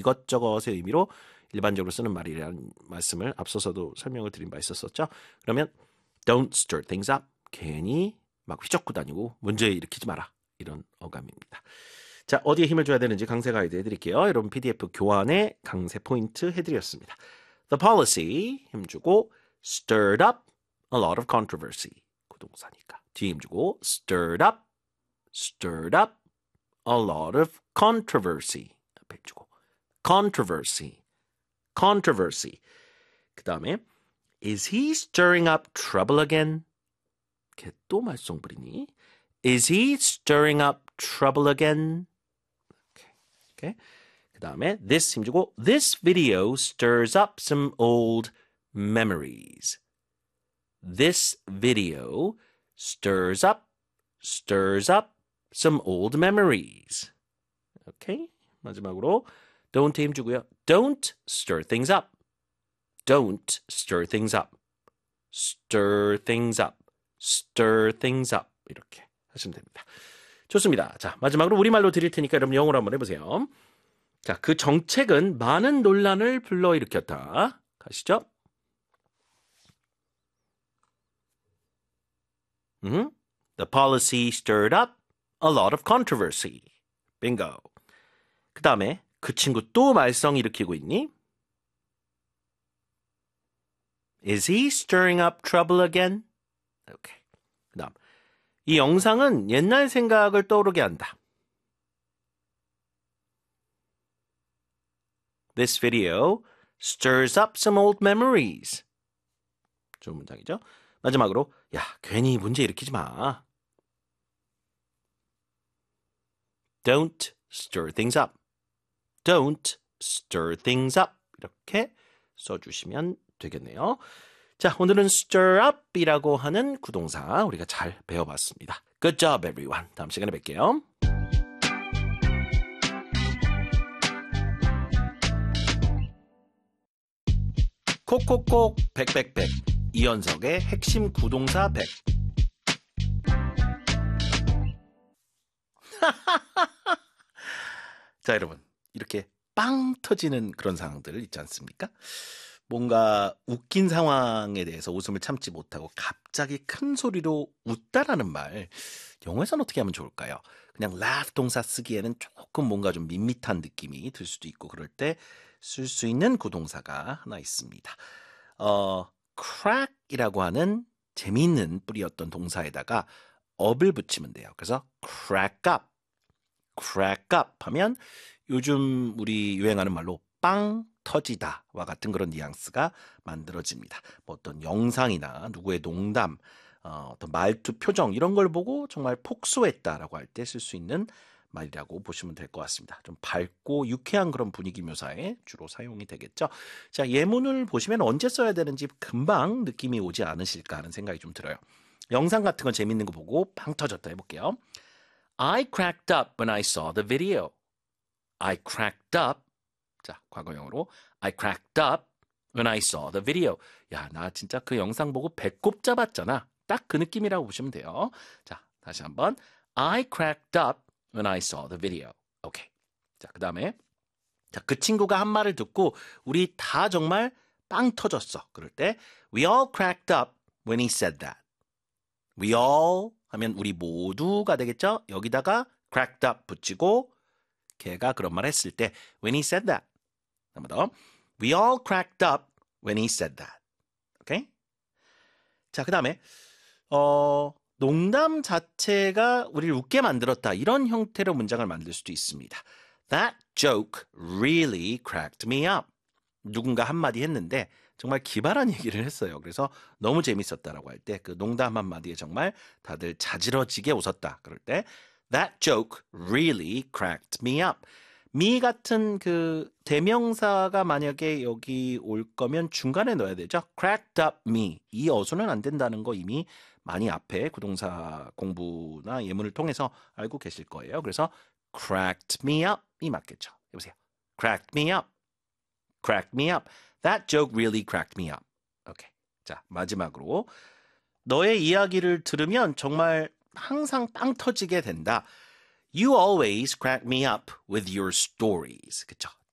이것저것의 의미로 일반적으로 쓰는 말이라는 말씀을 앞서서도 설명을 드린 바 있었었죠. 그러면 don't stir things up. 괜히 막 휘젓고 다니고 문제 일으키지 마라. 이런 어감입니다. 자, 어디에 힘을 줘야 되는지 강세 가이드 해드릴게요. 여러분 PDF 교환에 강세 포인트 해드렸습니다. The policy 힘주고 stirred up a lot of controversy. 구동사니까 뒤에 힘주고 stirred up a lot of controversy. 앞에 힘주고 controversy. 그 다음에 is he stirring up trouble again? 걔 또 말썽 부리니? Is he stirring up trouble again? Okay. 그 다음에 this 힘주고 this video stirs up some old memories. This video stirs up some old memories. Okay. 마지막으로 don't 힘주고요. Don't stir things up. Don't stir things up. Stir things up. Stir things up. 이렇게 하시면 됩니다. 좋습니다. 자, 마지막으로 우리말로 드릴 테니까 여러분 영어로 한번 해보세요. 자, 그 정책은 많은 논란을 불러일으켰다. 가시죠. The policy stirred up a lot of controversy. Bingo. 그 다음에 그 친구 또 말썽 일으키고 있니? Is he stirring up trouble again? Okay. 그 다음 이 영상은 옛날 생각을 떠오르게 한다. This video stirs up some old memories. 좋은 문장이죠. 마지막으로 야, 괜히 문제 일으키지 마. Don't stir things up. Don't stir things up. 이렇게 써주시면 되겠네요. 자, 오늘은 stir up이라고 하는 구동사 우리가 잘 배워봤습니다. Good job, everyone. 다음 시간에 뵐게요. 콕콕콕 백백백 이연석의 핵심 구동사 100. 자, 여러분 이렇게 빵 터지는 그런 상황들 있지 않습니까? 뭔가 웃긴 상황에 대해서 웃음을 참지 못하고 갑자기 큰 소리로 웃다라는 말 영어에서는 어떻게 하면 좋을까요? 그냥 laugh 동사 쓰기에는 조금 뭔가 좀 밋밋한 느낌이 들 수도 있고 그럴 때 쓸 수 있는 구동사가 하나 있습니다. crack이라고 하는 재미있는 뿌리였던 동사에다가 up을 붙이면 돼요. 그래서 crack up 하면 요즘 우리 유행하는 말로 빵 터지다와 같은 그런 뉘앙스가 만들어집니다. 뭐 어떤 영상이나 누구의 농담, 어떤 말투, 표정 이런 걸 보고 정말 폭소했다라고 할 때 쓸 수 있는 말이라고 보시면 될 것 같습니다. 좀 밝고 유쾌한 그런 분위기 묘사에 주로 사용이 되겠죠. 자, 예문을 보시면 언제 써야 되는지 금방 느낌이 오지 않으실까 하는 생각이 좀 들어요. 영상 같은 거 재밌는 거 보고 빵 터졌다 해볼게요. I cracked up when I saw the video. I cracked up. 자, 과거형으로 I cracked up when I saw the video. 야, 나 진짜 그 영상 보고 배꼽 잡았잖아. 딱 그 느낌이라고 보시면 돼요. 자, 다시 한번 I cracked up when I saw the video. 오케이. 자, 그 다음에 자, 그 친구가 한 말을 듣고 우리 다 정말 빵 터졌어. 그럴 때 We all cracked up when he said that. We all 하면 우리 모두가 되겠죠? 여기다가 cracked up 붙이고 걔가 그런 말 했을 때 when he said that. 한 번 더. We all cracked up when he said that. 오케이? 자, 그 다음에 농담 자체가 우리를 웃게 만들었다. 이런 형태로 문장을 만들 수도 있습니다. That joke really cracked me up. 누군가 한마디 했는데 정말 기발한 얘기를 했어요. 그래서 너무 재밌었다라고 할 때 그 농담 한마디에 정말 다들 자지러지게 웃었다. 그럴 때 That joke really cracked me up. me 같은 그 대명사가 만약에 여기 올 거면 중간에 넣어야 되죠. cracked up me. 이 어수는 안 된다는 거 이미 많이 앞에 구동사 공부나 예문을 통해서 알고 계실 거예요. 그래서 cracked me up이 맞겠죠. 해보세요. cracked me up. cracked me up. That joke really cracked me up. 오케이. 자, 마지막으로 너의 이야기를 들으면 정말 항상 빵 터지게 된다. You always crack me up with your stories. 그쵸?